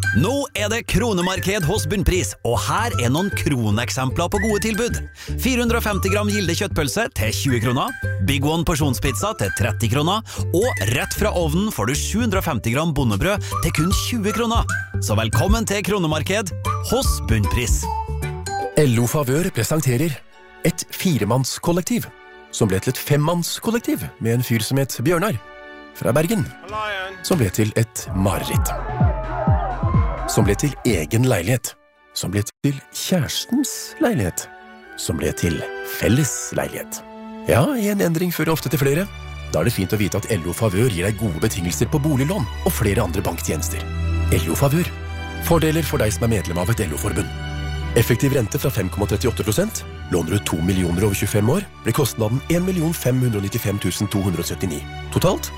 Nå det kronemarked hos Bunnpris, og her noen kroneksempler på gode tilbud. 450 gram Gilde kjøttpølse til 20 kroner, Big One porsjonspizza til 30 kroner, og rett fra ovnen får du 750 gram bondebrød til kun 20 kroner. Så velkommen til kronemarked hos Bunnpris. LO Favør presenterer et firemannskollektiv, som ble til et femmannskollektiv med en fyr som het Bjørnar, fra Bergen, som ble til et mareritt. Som ble til egen leilighet, som ble til kjærestens leilighet, som ble til felles leilighet. Ja, en endring fører ofte til flere. Da det fint å vite at LO Favør gir deg gode betingelser på boliglån og flere andre banktjenester. LO Favør. Fordeler for deg som medlem av et LO-forbund. Effektiv rente fra 5,38%. Låner du 2 millioner over 25 år, blir kostnaden 1.595.279. Totalt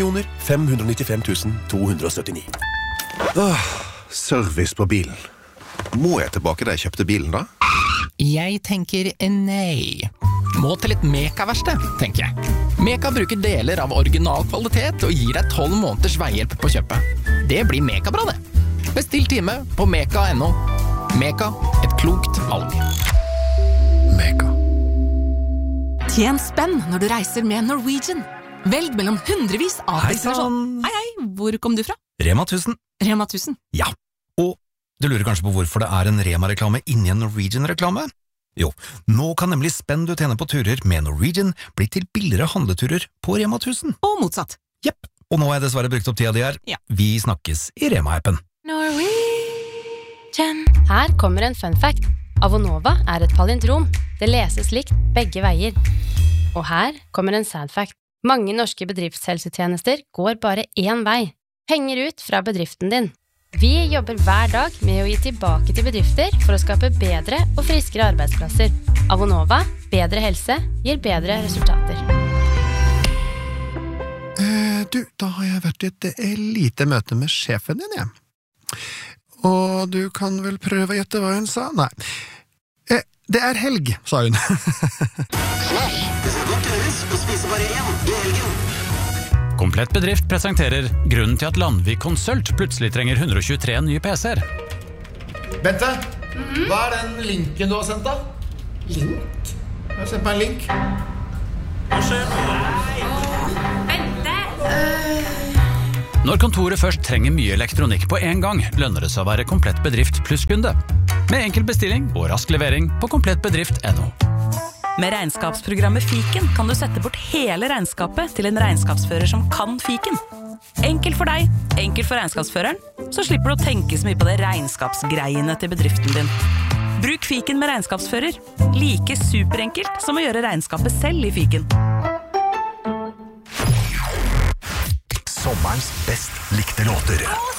3.595.279. Service på bilen. Må jeg tilbake da jeg kjøpte bilen da? Jeg tenker nei. Må til litt Meka-verksted, tenker jeg. Meka bruker deler av original kvalitet og gir deg 12 måneders veihjelp på kjøpet. Det blir Meka-bra det. Bestill time på meka.no. Meka, et klokt valg. Meka. Tjen spenn når du reiser med Norwegian. Velg mellom hundrevis av Hei, Hei, hvor kom du fra? Rema 1000. Rema 1000. Ja, og du lurer kanskje på hvorfor det en Rema-reklame inni en Norwegian-reklame? Jo, nå kan nemlig spenn du tjener på turer med Norwegian bli til billigere handleturer på Rema 1000. Og motsatt. Jepp, og nå har jeg dessverre brukt opp tida di her. Ja. Vi snakkes i Rema-appen. Norwegian. Her kommer en fun fact. Avonova et palindrom. Det leses likt begge veier. Og her kommer en sad fact. Mange norske bedriftshelsetjenester går bare én vei. Henger ut fra bedriften din. Vi jobber hver dag med å gi tilbake til bedrifter for å skape bedre og friskere arbeidsplasser. Avonova, bedre helse, gir bedre resultater. Du, da har jeg vært i et lite møte med sjefen din, jeg. Og du kan vel prøve å gjette hva hun sa? Nei. Det helg, sa hun. Det skal godt gjøres å spise bare én i helgen. Komplett bedrift presenterer grunnen til at Landvik Consult plutselig trenger 123 nye PC-er. Bente, hva den linken du har sendt da? Link? Jeg har sendt meg en link. Hva skjer? Når kontoret først trenger mye elektronikk på en gang, lønner det seg å være komplett bedrift pluss kunde. Med enkel bestilling og rask levering på komplettbedrift.no. Med regnskapsprogrammet Fiken kan du sette bort hele regnskapet til en regnskapsfører som kan Fiken. Enkelt for deg, enkelt for regnskapsføreren, så slipper du å tenke så mye på det regnskapsgreiene til bedriften din. Bruk Fiken med regnskapsfører. Like superenkelt som å gjøre regnskapet selv i Fiken. Sommerens best likte låter.